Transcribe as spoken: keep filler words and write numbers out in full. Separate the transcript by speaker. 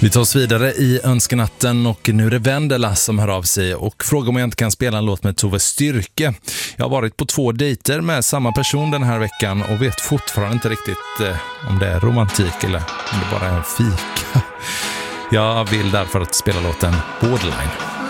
Speaker 1: Vi tar oss vidare i önskenatten och nu är det Vendela som hör av sig och frågar om jag inte kan spela en låt med Tove Styrke. Jag har varit på två dejter med samma person den här veckan och vet fortfarande inte riktigt eh, om det är romantik eller om det bara är en fika. Jag vill därför att spela låten Borderline.